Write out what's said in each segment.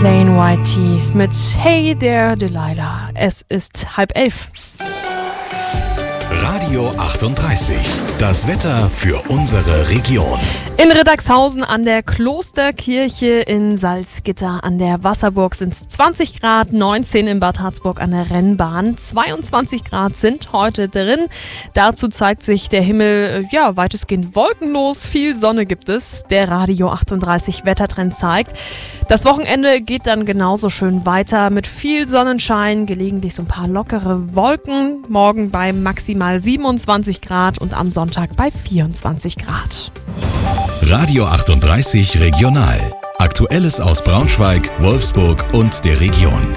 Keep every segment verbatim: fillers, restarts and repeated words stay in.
Plain White Tees mit Hey There Delilah. Es ist halb elf. Radio achtunddreißig. Das Wetter für unsere Region. In Riddagshausen an der Klosterkirche, in Salzgitter an der Wasserburg sind es zwanzig Grad, neunzehn in Bad Harzburg an der Rennbahn, zweiundzwanzig Grad sind heute drin. Dazu zeigt sich der Himmel ja weitestgehend wolkenlos, viel Sonne gibt es. Der Radio achtunddreißig Wettertrend zeigt, das Wochenende geht dann genauso schön weiter mit viel Sonnenschein, gelegentlich so ein paar lockere Wolken. Morgen bei maximal siebenundzwanzig Grad und am Sonntag bei vierundzwanzig Grad. Radio achtunddreißig Regional. Aktuelles aus Braunschweig, Wolfsburg und der Region.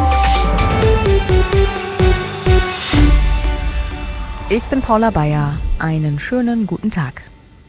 Ich bin Paula Bayer. Einen schönen guten Tag.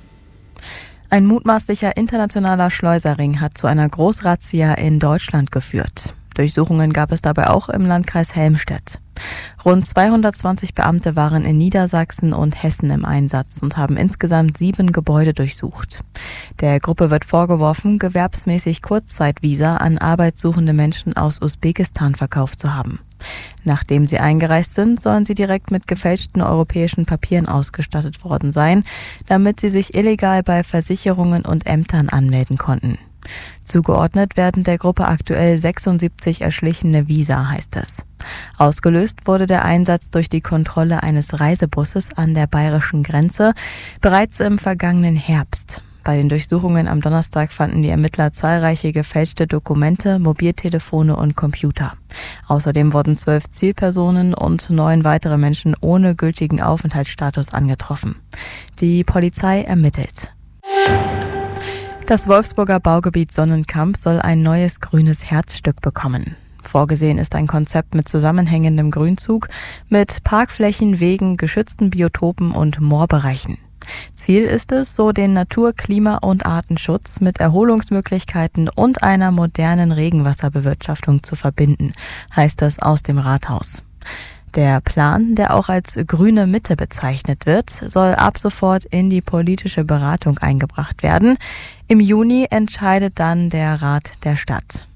Ein mutmaßlicher internationaler Schleuserring hat zu einer Großrazzia in Deutschland geführt. Durchsuchungen gab es dabei auch im Landkreis Helmstedt. Rund zweihundertzwanzig Beamte waren in Niedersachsen und Hessen im Einsatz und haben insgesamt sieben Gebäude durchsucht. Der Gruppe wird vorgeworfen, gewerbsmäßig Kurzzeitvisa an arbeitssuchende Menschen aus Usbekistan verkauft zu haben. Nachdem sie eingereist sind, sollen sie direkt mit gefälschten europäischen Papieren ausgestattet worden sein, damit sie sich illegal bei Versicherungen und Ämtern anmelden konnten. Zugeordnet werden der Gruppe aktuell sechsundsiebzig erschlichene Visa, heißt es. Ausgelöst wurde der Einsatz durch die Kontrolle eines Reisebusses an der bayerischen Grenze bereits im vergangenen Herbst. Bei den Durchsuchungen am Donnerstag fanden die Ermittler zahlreiche gefälschte Dokumente, Mobiltelefone und Computer. Außerdem wurden zwölf Zielpersonen und neun weitere Menschen ohne gültigen Aufenthaltsstatus angetroffen. Die Polizei ermittelt. Das Wolfsburger Baugebiet Sonnenkamp soll ein neues grünes Herzstück bekommen. Vorgesehen ist ein Konzept mit zusammenhängendem Grünzug, mit Parkflächen, Wegen, geschützten Biotopen und Moorbereichen. Ziel ist es, so den Natur-, Klima- und Artenschutz mit Erholungsmöglichkeiten und einer modernen Regenwasserbewirtschaftung zu verbinden, heißt es aus dem Rathaus. Der Plan, der auch als grüne Mitte bezeichnet wird, soll ab sofort in die politische Beratung eingebracht werden. Im Juni entscheidet dann der Rat der Stadt.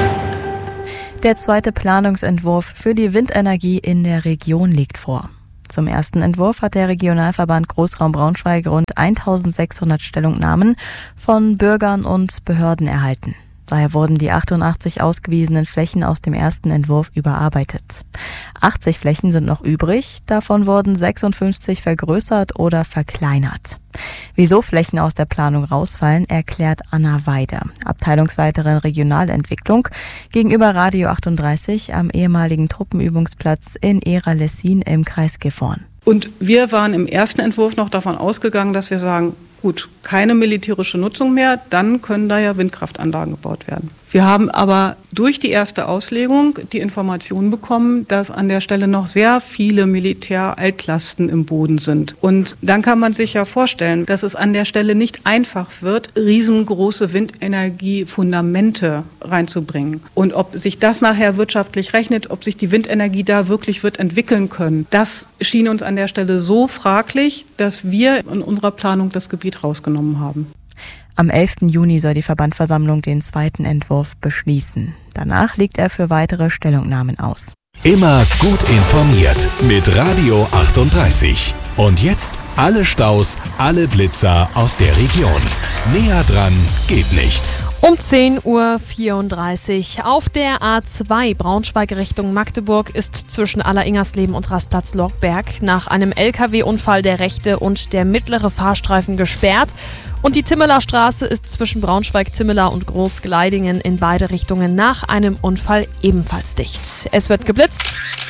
Der zweite Planungsentwurf für die Windenergie in der Region liegt vor. Zum ersten Entwurf hat der Regionalverband Großraum Braunschweig rund eintausendsechshundert Stellungnahmen von Bürgern und Behörden erhalten. Daher wurden die achtundachtzig ausgewiesenen Flächen aus dem ersten Entwurf überarbeitet. achtzig Flächen sind noch übrig, davon wurden sechsundfünfzig vergrößert oder verkleinert. Wieso Flächen aus der Planung rausfallen, erklärt Anna Weide, Abteilungsleiterin Regionalentwicklung, gegenüber Radio achtunddreißig am ehemaligen Truppenübungsplatz in Ehra-Lessin im Kreis Gifhorn. Und wir waren im ersten Entwurf noch davon ausgegangen, dass wir sagen, gut, keine militärische Nutzung mehr, dann können da ja Windkraftanlagen gebaut werden. Wir haben aber durch die erste Auslegung die Information bekommen, dass an der Stelle noch sehr viele Militäraltlasten im Boden sind. Und dann kann man sich ja vorstellen, dass es an der Stelle nicht einfach wird, riesengroße Windenergiefundamente reinzubringen. Und ob sich das nachher wirtschaftlich rechnet, ob sich die Windenergie da wirklich wird entwickeln können, das schien uns an der Stelle so fraglich, dass wir in unserer Planung das Gebiet rausgenommen haben. Am elften Juni soll die Verbandversammlung den zweiten Entwurf beschließen. Danach liegt er für weitere Stellungnahmen aus. Immer gut informiert mit Radio achtunddreißig. Und jetzt alle Staus, alle Blitzer aus der Region. Näher dran geht nicht. Um zehn Uhr vierunddreißig auf der A zwei Braunschweig Richtung Magdeburg ist zwischen Alleringers-Leben und Rastplatz Lockberg nach einem L K W-Unfall der rechte und der mittlere Fahrstreifen gesperrt. Und die Timmeler Straße ist zwischen Braunschweig-Timmeler und Großgleidingen in beide Richtungen nach einem Unfall ebenfalls dicht. Es wird geblitzt.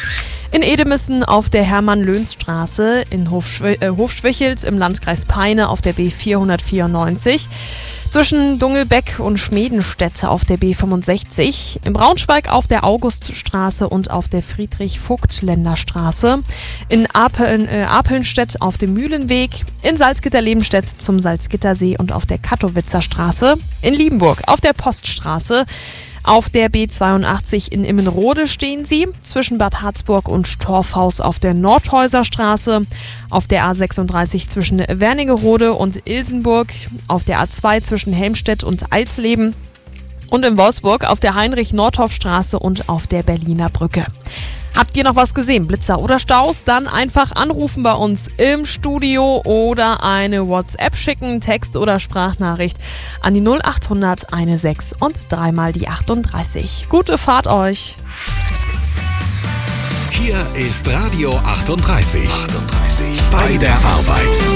In Edemissen auf der Hermann-Löns-Straße, in Hofschw- äh, Hofschwichelt im Landkreis Peine auf der B vierhundertvierundneunzig, zwischen Dungelbeck und Schmedenstedt auf der B fünfundsechzig, in Braunschweig auf der Auguststraße und auf der Friedrich-Vogt-Länder-Straße, in Apeln, äh, Apelnstedt auf dem Mühlenweg, in Salzgitter-Lebenstedt zum Salzgittersee und auf der Kattowitzer Straße, in Liebenburg auf der Poststraße, auf der B zweiundachtzig in Immenrode stehen sie, zwischen Bad Harzburg und Torfhaus auf der Nordhäuser Straße, auf der A sechsunddreißig zwischen Wernigerode und Ilsenburg, auf der A zwei zwischen Helmstedt und Alsleben Und in Wolfsburg auf der Heinrich-Nordhoff-Straße und auf der Berliner Brücke. Habt ihr noch was gesehen, Blitzer oder Staus? Dann einfach anrufen bei uns im Studio oder eine WhatsApp schicken, Text- oder Sprachnachricht an die null acht hundert sechzehn und dreimal die achtunddreißig. Gute Fahrt euch! Hier ist Radio achtunddreißig. achtunddreißig. Bei der Arbeit.